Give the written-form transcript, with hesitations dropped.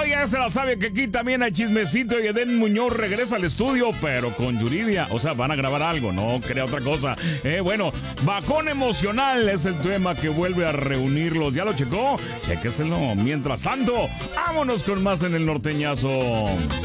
ya se la sabe que aquí también hay chismecito y Edén Muñoz regresa al estudio, pero con Yuridia. O sea, van a grabar algo, no crea otra cosa. Bueno, bajón emocional es el tema que vuelve a reunirlos. ¿Ya lo checó? Chéqueselo. Mientras tanto, vámonos con más en el norteñazo.